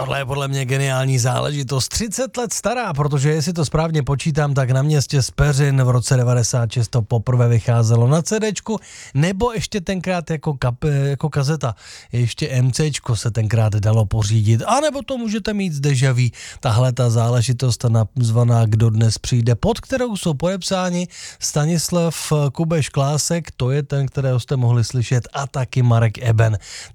Tohle je podle mě geniální záležitost. 30 let stará, protože jestli to správně počítám, tak Na městě z Peřin v roce 96 to poprvé vycházelo na CDčku, nebo ještě tenkrát jako kazeta. Ještě MCčko se tenkrát dalo pořídit, anebo to můžete mít z Deja Vu. Tahle ta záležitost nazvaná Kdo dnes přijde, pod kterou jsou podepsáni Stanislav Kubeš Klásek, to je ten, kterého jste mohli slyšet, a taky Marek Eben.